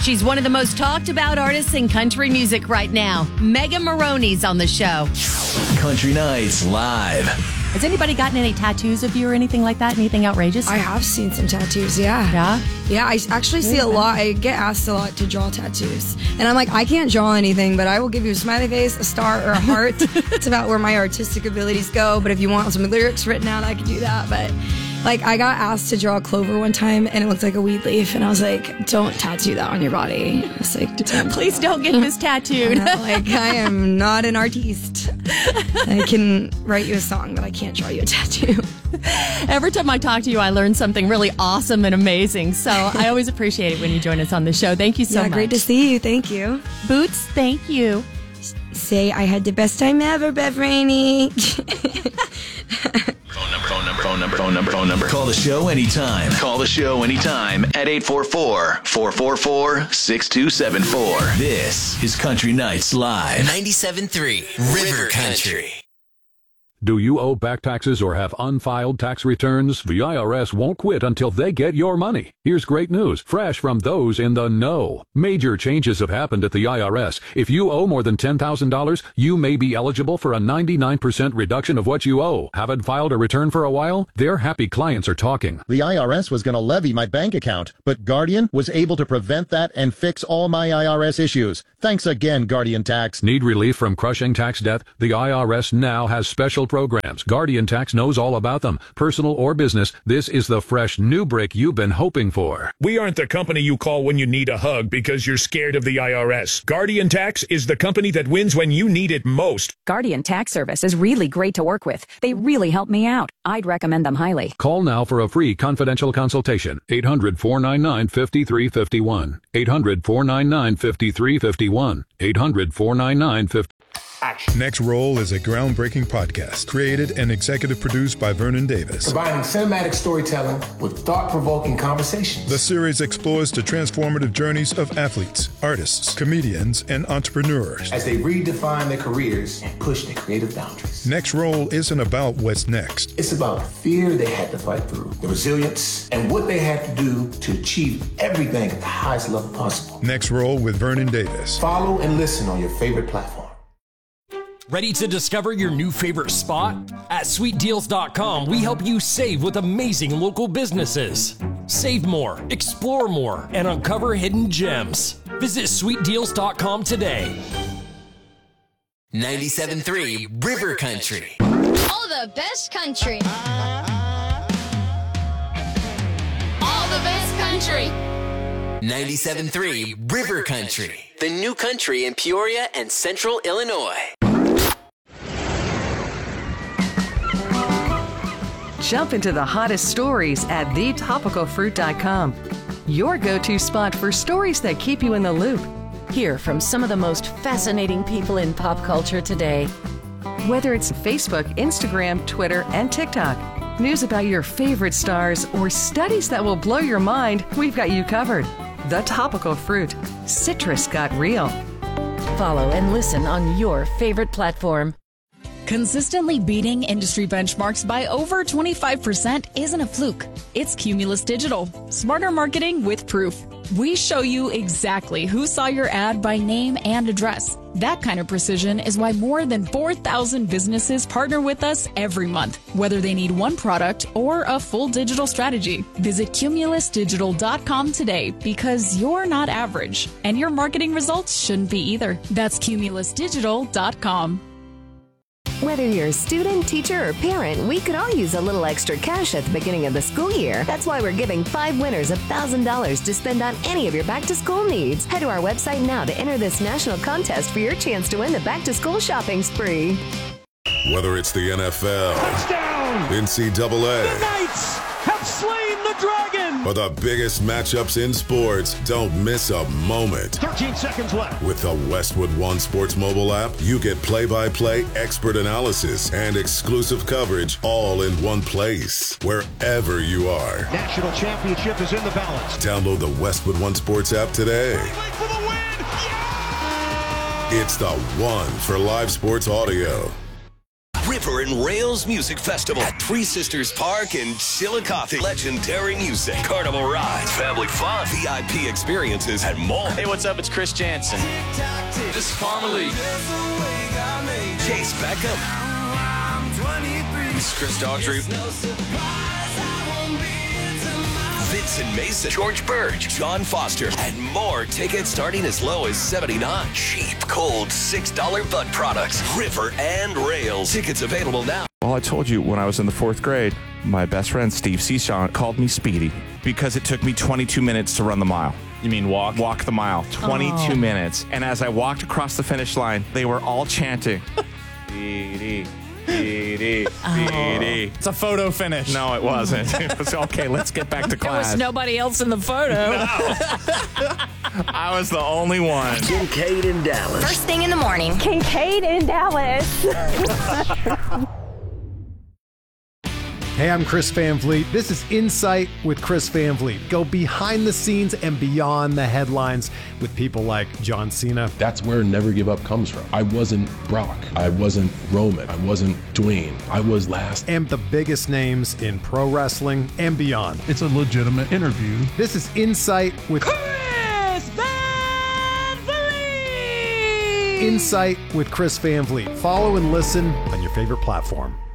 She's one of the most talked about artists in country music right now. Megan Moroney's on the show. Country Nights Live. Has anybody gotten any tattoos of you or anything like that? Anything outrageous? I have seen some tattoos, yeah. Yeah? Yeah, I actually see a lot. I get asked a lot to draw tattoos. And I'm like, I can't draw anything, but I will give you a smiley face, a star, or a heart. It's about where my artistic abilities go. But if you want some lyrics written out, I can do that. But like, I got asked to draw a clover one time, and it looked like a weed leaf. And I was like, don't tattoo that on your body. I was like, please don't get this tattooed. Like, I am not an artiste. I can write you a song, but I can't draw you a tattoo. Every time I talk to you, I learn something really awesome and amazing. So I always appreciate it when you join us on the show. Thank you so much. Great to see you. Thank you. Boots, thank you. Say, I had the best time ever, Bev Rainey. Phone number. Call the show anytime. Call the show anytime at 844-444-6274. This is Country Nights Live. 97.3 River Country. Do you owe back taxes or have unfiled tax returns? The IRS won't quit until they get your money. Here's great news, fresh from those in the know. Major changes have happened at the IRS. If you owe more than $10,000, you may be eligible for a 99% reduction of what you owe. Haven't filed a return for a while? Their happy clients are talking. The IRS was going to levy my bank account, but Guardian was able to prevent that and fix all my IRS issues. Thanks again, Guardian Tax. Need relief from crushing tax debt? The IRS now has special programs. Guardian Tax knows all about them. Personal or business, this is the fresh new break you've been hoping for. We aren't the company you call when you need a hug because you're scared of the IRS. Guardian Tax is the company that wins when you need it most. Guardian Tax Service is really great to work with. They really help me out. I'd recommend them highly. Call now for a free confidential consultation. 800-499-5351. 800-499-5351. 800-499-5351. Action. Next Roll is a groundbreaking podcast created and executive produced by Vernon Davis. Combining cinematic storytelling with thought-provoking conversations. The series explores the transformative journeys of athletes, artists, comedians, and entrepreneurs as they redefine their careers and push their creative boundaries. Next Roll isn't about what's next. It's about the fear they had to fight through, the resilience, and what they had to do to achieve everything at the highest level possible. Next Roll with Vernon Davis. Follow and listen on your favorite platform. Ready to discover your new favorite spot? At sweetdeals.com, we help you save with amazing local businesses. Save more, explore more, and uncover hidden gems. Visit sweetdeals.com today. 97.3 River Country. All the best country. All the best country. 97.3 River Country. The new country in Peoria and Central Illinois. Jump into the hottest stories at thetopicalfruit.com. Your go-to spot for stories that keep you in the loop. Hear from some of the most fascinating people in pop culture today. Whether it's Facebook, Instagram, Twitter, and TikTok, news about your favorite stars, or studies that will blow your mind, we've got you covered. The Topical Fruit. Citrus got real. Follow and listen on your favorite platform. Consistently beating industry benchmarks by over 25% isn't a fluke. It's Cumulus Digital. Smarter marketing with proof. We show you exactly who saw your ad by name and address. That kind of precision is why more than 4,000 businesses partner with us every month, whether they need one product or a full digital strategy. Visit cumulusdigital.com today because you're not average, and your marketing results shouldn't be either. That's cumulusdigital.com. Whether you're a student, teacher, or parent, we could all use a little extra cash at the beginning of the school year. That's why we're giving 5 winners $1,000 to spend on any of your back-to-school needs. Head to our website now to enter this national contest for your chance to win the back-to-school shopping spree. Whether it's the NFL, touchdown, NCAA, the Knights have slain the dragon, or the biggest matchups in sports, don't miss a moment. 13 seconds left. With the Westwood One Sports mobile app, you get play-by-play expert analysis and exclusive coverage all in one place, wherever you are. National championship is in the balance. Download the Westwood One Sports app today. For the win. Yeah! It's the one for live sports audio. River and Rails Music Festival at Three Sisters Park in Chillicothe. Legendary music, carnival rides, family fun, VIP experiences, and more. Hey, what's up? It's Chris Jansen. This is Carmelie. Chase Beckham. This is Chris Daughtry. Vincent Mason, George Burge, John Foster, and more. Tickets starting as low as $79. Cheap, cold, $6 butt products. River and Rails. Tickets available now. Well, I told you when I was in the 4th grade, my best friend Steve Seashon called me Speedy because it took me 22 minutes to run the mile. You mean walk? Walk the mile. 22 minutes. And as I walked across the finish line, they were all chanting, Speedy. Speedy, Speedy. It's a photo finish. No, it wasn't. It was okay. Let's get back to class. There was nobody else in the photo. No. I was the only one. Kincaid in Dallas. First thing in the morning. Kincaid in Dallas. Hey, I'm Chris Van Vliet. This is Insight with Chris Van Vliet. Go behind the scenes and beyond the headlines with people like John Cena. That's where Never Give Up comes from. I wasn't Brock. I wasn't Roman. I wasn't Dwayne. I was last. And the biggest names in pro wrestling and beyond. It's a legitimate interview. This is Insight with Chris Van Vliet. Insight with Chris Van Vliet. Follow and listen on your favorite platform.